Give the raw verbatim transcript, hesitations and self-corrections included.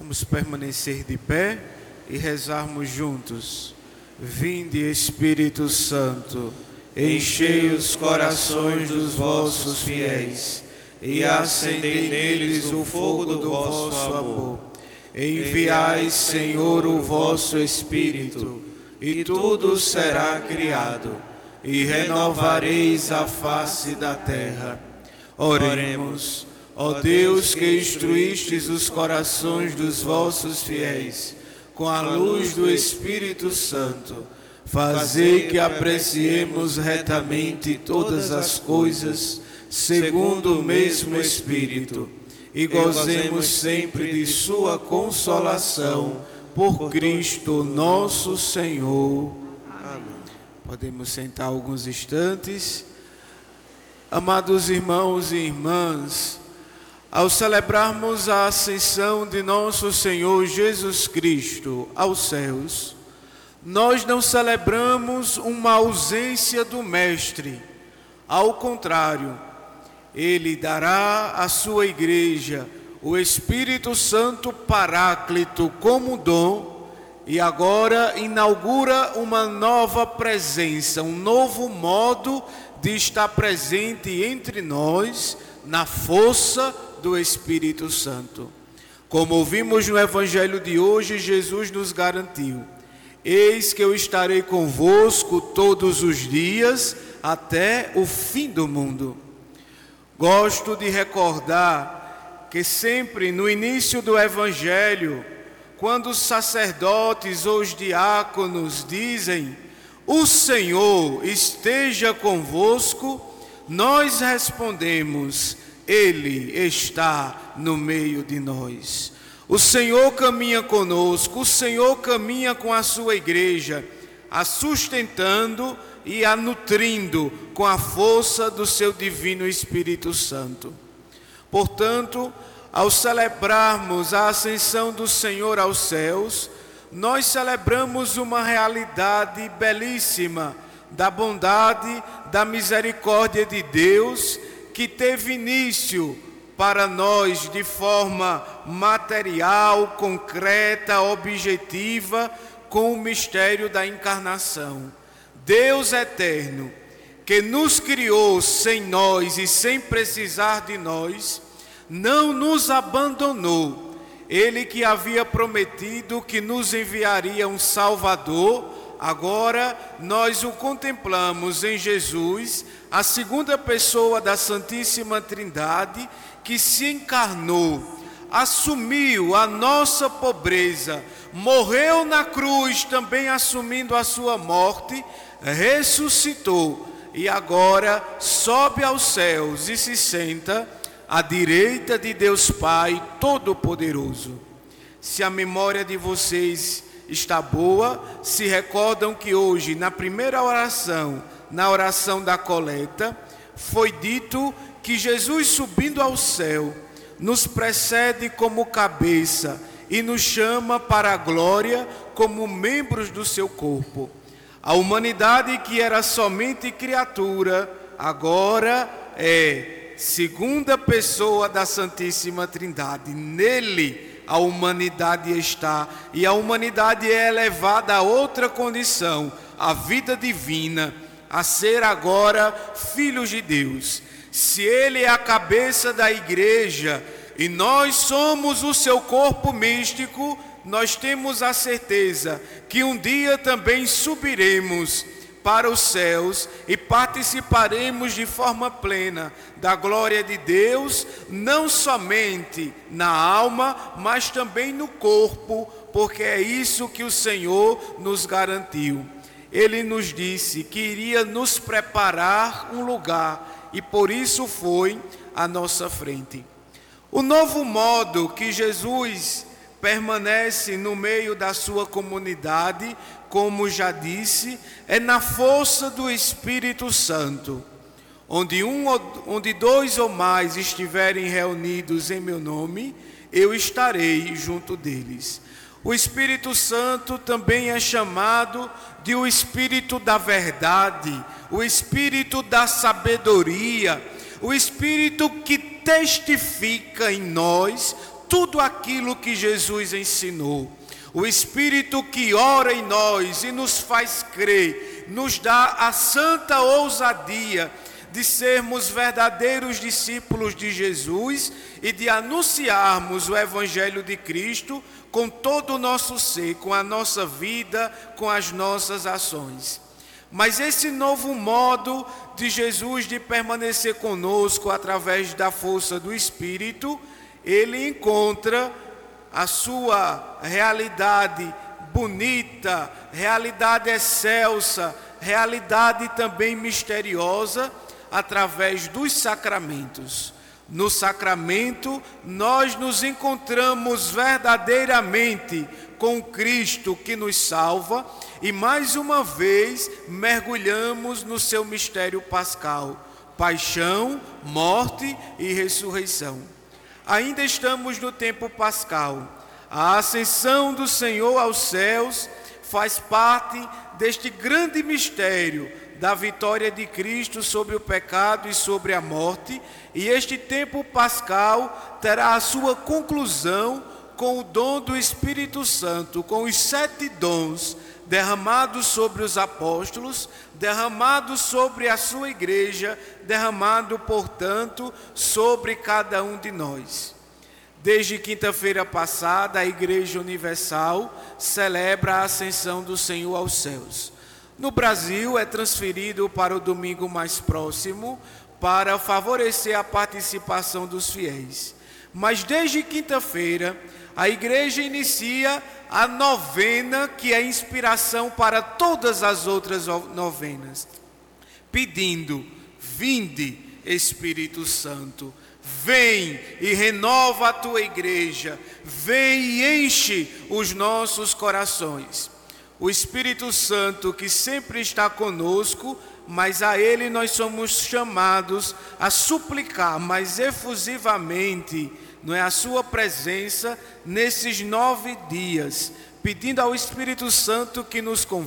Vamos permanecer de pé e rezarmos juntos. Vinde, Espírito Santo, enchei os corações dos vossos fiéis e acendei neles o fogo do vosso amor. Enviai, Senhor, o vosso Espírito, e tudo será criado, e renovareis a face da terra. Oremos. Ó Deus, que instruístes os corações dos vossos fiéis com a luz do Espírito Santo, fazei que apreciemos retamente todas as coisas segundo o mesmo Espírito e gozemos sempre de sua consolação por Cristo nosso Senhor. Amém. Podemos sentar alguns instantes. Amados irmãos e irmãs, ao celebrarmos a ascensão de nosso Senhor Jesus Cristo aos céus, nós não celebramos uma ausência do Mestre. Ao contrário, Ele dará à sua igreja o Espírito Santo Paráclito como dom e agora inaugura uma nova presença, um novo modo de estar presente entre nós na força do Espírito Santo. Como ouvimos no Evangelho de hoje, Jesus nos garantiu: eis que eu estarei convosco todos os dias até o fim do mundo. Gosto de recordar que sempre no início do Evangelho, quando os sacerdotes ou os diáconos dizem: o Senhor esteja convosco, nós respondemos: Ele está no meio de nós. O Senhor caminha conosco, o Senhor caminha com a sua igreja, a sustentando e a nutrindo com a força do seu divino Espírito Santo. Portanto, ao celebrarmos a ascensão do Senhor aos céus, nós celebramos uma realidade belíssima da bondade, da misericórdia de Deus, que teve início para nós de forma material, concreta, objetiva, com o mistério da encarnação. Deus eterno, que nos criou sem nós e sem precisar de nós, não nos abandonou. Ele que havia prometido que nos enviaria um Salvador, agora nós o contemplamos em Jesus, a segunda pessoa da Santíssima Trindade, que se encarnou, assumiu a nossa pobreza, morreu na cruz, também assumindo a sua morte, ressuscitou e agora sobe aos céus e se senta à direita de Deus Pai Todo-Poderoso. Se a memória de vocês está boa, se recordam que hoje, na primeira oração, na oração da coleta, foi dito que Jesus, subindo ao céu, nos precede como cabeça e nos chama para a glória como membros do seu corpo. A humanidade, que era somente criatura, agora é segunda pessoa da Santíssima Trindade. Nele a humanidade está, e a humanidade é elevada a outra condição, a vida divina, a ser agora filhos de Deus. Se Ele é a cabeça da igreja e nós somos o seu corpo místico, nós temos a certeza que um dia também subiremos para os céus e participaremos de forma plena da glória de Deus, não somente na alma, mas também no corpo, porque é isso que o Senhor nos garantiu. Ele nos disse que iria nos preparar um lugar e por isso foi à nossa frente. O novo modo que Jesus permanece no meio da sua comunidade, como já disse, é na força do Espírito Santo. Onde, um, onde dois ou mais estiverem reunidos em meu nome, eu estarei junto deles. O Espírito Santo também é chamado de o Espírito da verdade, o Espírito da sabedoria, o Espírito que testifica em nós tudo aquilo que Jesus ensinou. O Espírito que ora em nós e nos faz crer, nos dá a santa ousadia de sermos verdadeiros discípulos de Jesus e de anunciarmos o Evangelho de Cristo com todo o nosso ser, com a nossa vida, com as nossas ações. Mas esse novo modo de Jesus de permanecer conosco através da força do Espírito, ele encontra a sua realidade bonita, realidade excelsa, realidade também misteriosa, através dos sacramentos. No sacramento, nós nos encontramos verdadeiramente com Cristo que nos salva e mais uma vez mergulhamos no seu mistério pascal, paixão, morte e ressurreição. Ainda estamos no tempo pascal. A ascensão do Senhor aos céus faz parte deste grande mistério da vitória de Cristo sobre o pecado e sobre a morte, e este tempo pascal terá a sua conclusão com o dom do Espírito Santo, com os sete dons derramados sobre os apóstolos, derramados sobre a sua igreja, derramado, portanto, sobre cada um de nós. Desde quinta-feira passada, a Igreja Universal celebra a ascensão do Senhor aos céus. No Brasil, é transferido para o domingo mais próximo, para favorecer a participação dos fiéis. Mas desde quinta-feira, a igreja inicia a novena, que é inspiração para todas as outras novenas, pedindo: vinde, Espírito Santo, vem e renova a tua igreja, vem e enche os nossos corações. O Espírito Santo que sempre está conosco, mas a Ele nós somos chamados a suplicar mais efusivamente, não é, a sua presença nesses nove dias, pedindo ao Espírito Santo que nos convença,